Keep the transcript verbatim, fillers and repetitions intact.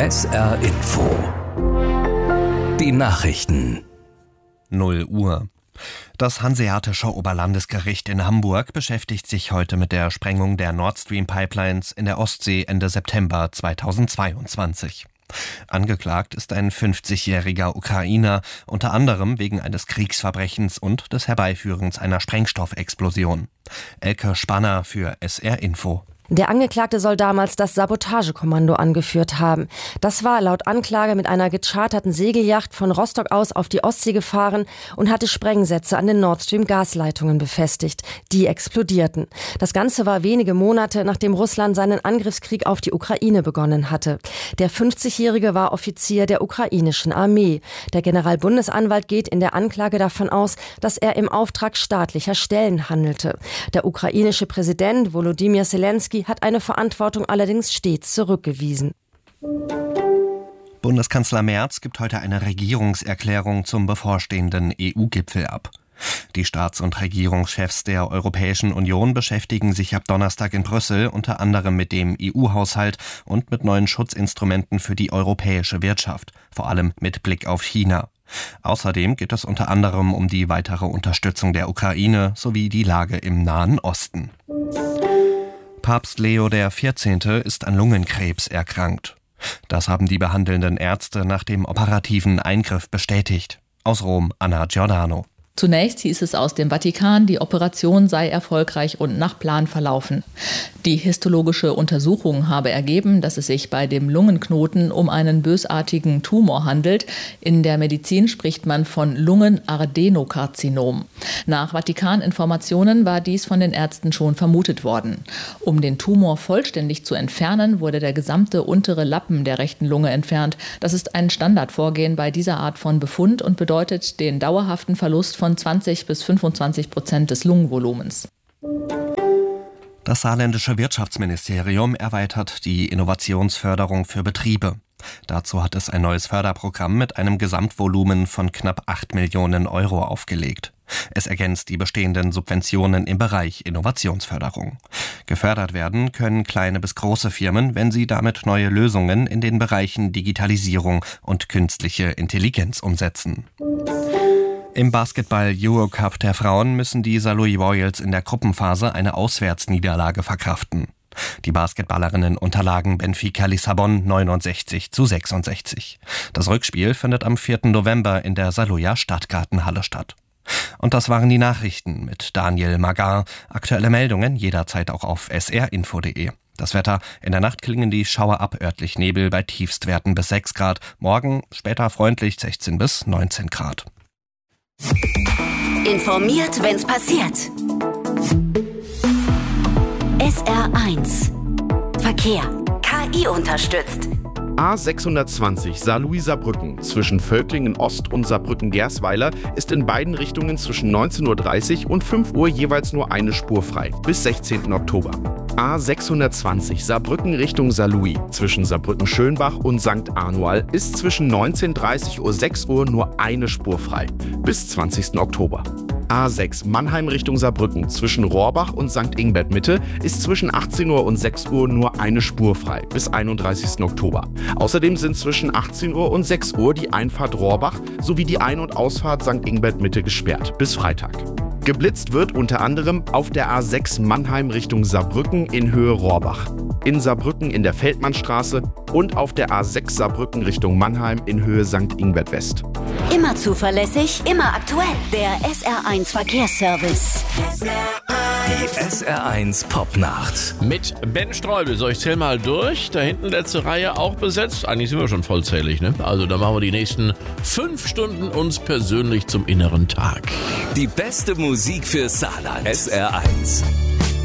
S R Info. Die Nachrichten. null Uhr. Das Hanseatische Oberlandesgericht in Hamburg beschäftigt sich heute mit der Sprengung der Nord Stream Pipelines in der Ostsee Ende September zweitausendzweiundzwanzig. Angeklagt ist ein fünfzigjähriger Ukrainer, unter anderem wegen eines Kriegsverbrechens und des Herbeiführens einer Sprengstoffexplosion. Elke Spanner für S R Info. Der Angeklagte soll damals das Sabotagekommando angeführt haben. Das war laut Anklage mit einer gecharterten Segelyacht von Rostock aus auf die Ostsee gefahren und hatte Sprengsätze an den Nord Stream Gasleitungen befestigt. Die explodierten. Das Ganze war wenige Monate, nachdem Russland seinen Angriffskrieg auf die Ukraine begonnen hatte. Der fünfzigjährige war Offizier der ukrainischen Armee. Der Generalbundesanwalt geht in der Anklage davon aus, dass er im Auftrag staatlicher Stellen handelte. Der ukrainische Präsident Volodymyr Zelensky hat eine Verantwortung allerdings stets zurückgewiesen. Bundeskanzler Merz gibt heute eine Regierungserklärung zum bevorstehenden E U-Gipfel ab. Die Staats- und Regierungschefs der Europäischen Union beschäftigen sich ab Donnerstag in Brüssel unter anderem mit dem E U-Haushalt und mit neuen Schutzinstrumenten für die europäische Wirtschaft, vor allem mit Blick auf China. Außerdem geht es unter anderem um die weitere Unterstützung der Ukraine sowie die Lage im Nahen Osten. Papst Leo der Vierzehnte ist an Lungenkrebs erkrankt. Das haben die behandelnden Ärzte nach dem operativen Eingriff bestätigt. Aus Rom, Anna Giordano. Zunächst hieß es aus dem Vatikan, die Operation sei erfolgreich und nach Plan verlaufen. Die histologische Untersuchung habe ergeben, dass es sich bei dem Lungenknoten um einen bösartigen Tumor handelt. In der Medizin spricht man von Lungenadenokarzinom. Nach Vatikaninformationen war dies von den Ärzten schon vermutet worden. Um den Tumor vollständig zu entfernen, wurde der gesamte untere Lappen der rechten Lunge entfernt. Das ist ein Standardvorgehen bei dieser Art von Befund und bedeutet den dauerhaften Verlust von von zwanzig bis fünfundzwanzig Prozent des Lungenvolumens. Das saarländische Wirtschaftsministerium erweitert die Innovationsförderung für Betriebe. Dazu hat es ein neues Förderprogramm mit einem Gesamtvolumen von knapp acht Millionen Euro aufgelegt. Es ergänzt die bestehenden Subventionen im Bereich Innovationsförderung. Gefördert werden können kleine bis große Firmen, wenn sie damit neue Lösungen in den Bereichen Digitalisierung und künstliche Intelligenz umsetzen. Im Basketball-Eurocup der Frauen müssen die Saarlouis Royals in der Gruppenphase eine Auswärtsniederlage verkraften. Die Basketballerinnen unterlagen Benfica Lissabon neunundsechzig zu sechsundsechzig. Das Rückspiel findet am vierten November in der Saarlouier Stadtgartenhalle statt. Und das waren die Nachrichten mit Daniel Magar. Aktuelle Meldungen jederzeit auch auf s r info punkt de. Das Wetter: In der Nacht klingen die Schauer ab, örtlich Nebel bei Tiefstwerten bis sechs Grad. Morgen später freundlich sechzehn bis neunzehn Grad. Informiert, wenn's passiert. S R eins Verkehr. K I unterstützt. A sechshundertzwanzig Saarlouis-Saarbrücken zwischen Völklingen Ost und Saarbrücken-Gersweiler ist in beiden Richtungen zwischen neunzehn Uhr dreißig und fünf Uhr jeweils nur eine Spur frei, bis sechzehnten Oktober. A sechshundertzwanzig Saarbrücken Richtung Saarlouis zwischen Saarbrücken-Schönbach und Sankt Anual ist zwischen neunzehn Uhr dreißig und sechs Uhr nur eine Spur frei, bis zwanzigsten Oktober. A sechs Mannheim Richtung Saarbrücken zwischen Rohrbach und Sankt Ingbert Mitte ist zwischen achtzehn Uhr und sechs Uhr nur eine Spur frei, bis einunddreißigsten Oktober. Außerdem sind zwischen achtzehn Uhr und sechs Uhr die Einfahrt Rohrbach sowie die Ein- und Ausfahrt Sankt Ingbert Mitte gesperrt, bis Freitag. Geblitzt wird unter anderem auf der A sechs Mannheim Richtung Saarbrücken in Höhe Rohrbach, in Saarbrücken in der Feldmannstraße und auf der A sechs Saarbrücken Richtung Mannheim in Höhe Sankt Ingbert West. Immer zuverlässig, immer aktuell. Der S R eins Verkehrsservice. Die S R eins Popnacht. Mit Ben Streubel. So, ich zähl mal durch. Da hinten letzte Reihe auch besetzt. Eigentlich sind wir schon vollzählig, ne? Also da machen wir die nächsten fünf Stunden uns persönlich zum inneren Tag. Die beste Musik für Saarland. S R eins.